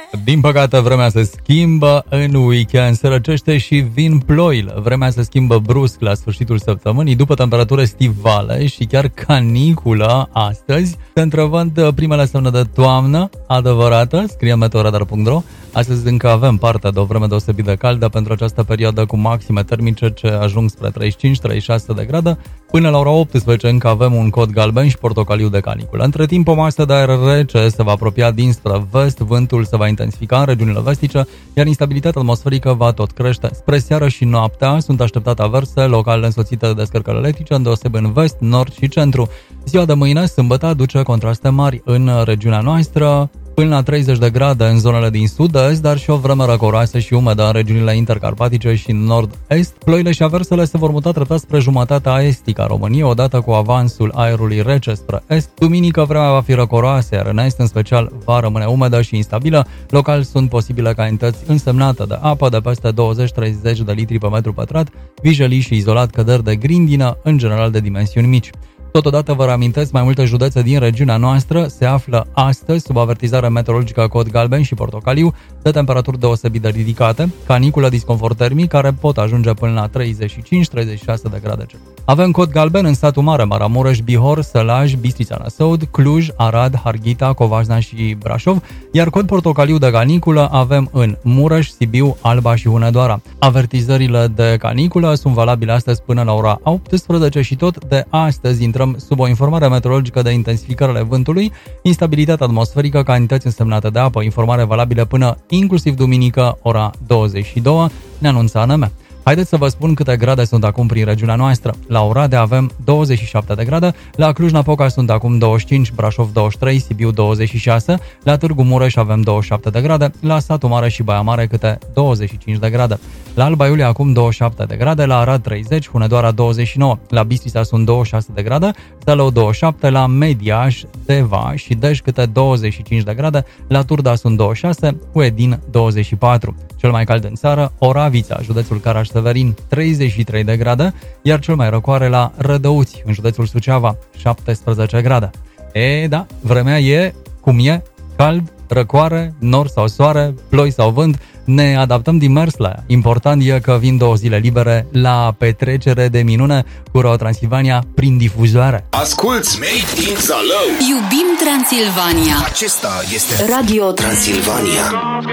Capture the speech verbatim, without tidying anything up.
Din păcate, vremea se schimbă în weekend, se răcește și vin ploile. Vremea se schimbă brusc la sfârșitul săptămânii, după temperatură estivale și chiar caniculă astăzi. Se întrevăd primele semne de toamnă adevărată, scrie meteoradar punct ro. Astăzi încă avem parte de o vreme deosebit de caldă pentru această perioadă cu maxime termice ce ajung spre treizeci și cinci treizeci și șase de grade. Până la ora optsprezece încă avem un cod galben și portocaliu de caniculă. Între timp, o masă de aer rece se va apropia dinspre vest, vântul se va intensifica în regiunile vestice, iar instabilitatea atmosferică va tot crește. Spre seară și noaptea sunt așteptate averse locale însoțite de descărcări electrice, îndeosebi în vest, nord și centru. Ziua de mâine, sâmbătă, aduce contraste mari în regiunea noastră, până la treizeci de grade în zonele din sud-est, dar și o vreme răcoroasă și umedă în regiunile intercarpatice și în nord-est. Ploile și aversele se vor muta treptat spre jumătatea estică a României, odată cu avansul aerului rece spre est. Duminică vremea va fi răcoroasă, iar în est, în special, va rămâne umedă și instabilă. Local sunt posibile cantități însemnate de apă de peste douăzeci treizeci de litri pe metru pătrat, vijelii și izolat căderi de grindină, în general de dimensiuni mici. Totodată vă reamintesc, mai multe județe din regiunea noastră se află astăzi sub avertizare meteorologică cod galben și portocaliu de temperaturi deosebit de ridicate, caniculă, disconfort termic care pot ajunge până la treizeci și cinci treizeci și șase de grade Celsius. Avem cod galben în satul mare, Maramureș, Bihor, Sălaj, Bistrița, Năsăud, Cluj, Arad, Harghita, Covasna și Brașov, iar cod portocaliu de caniculă avem în Mureș, Sibiu, Alba și Hunedoara. Avertizările de caniculă sunt valabile astăzi până la ora optsprezece și tot de astăzi intrăm sub o informare meteorologică de intensificare ale vântului, instabilitate atmosferică, cantități însemnate de apă, informare valabilă până inclusiv duminică, ora douăzeci și două, ne anunță A N M. Haideți să vă spun câte grade sunt acum prin regiunea noastră. La Oradea avem douăzeci și șapte de grade, la Cluj-Napoca sunt acum douăzeci și cinci, Brașov douăzeci și trei, Sibiu douăzeci și șase, la Târgu Mureș avem douăzeci și șapte de grade, la Satu Mare și Baia Mare câte douăzeci și cinci de grade. La Alba Iulia acum douăzeci și șapte de grade, la Arad treizeci, Hunedoara douăzeci și nouă, la Bistrița sunt douăzeci și șase de grade, Zalău douăzeci și șapte, la Mediaș, Deva și Dej câte douăzeci și cinci de grade, la Turda sunt douăzeci și șase, Huedin douăzeci și patru. Cel mai cald în țară, Oravița, județul Caraș-Severin, treizeci și trei de grade, iar cel mai răcoare la Rădăuți, în județul Suceava, șaptesprezece grade. E, da, vremea e cum e, cald, răcoare, nor sau soare, ploi sau vânt, ne adaptăm din mers la ea. Important e că vin două zile libere la petrecere de minune cu Radio Transilvania prin difuzoare. Asculți Made in Zalău. Iubim Transilvania. Acesta este Radio Transilvania.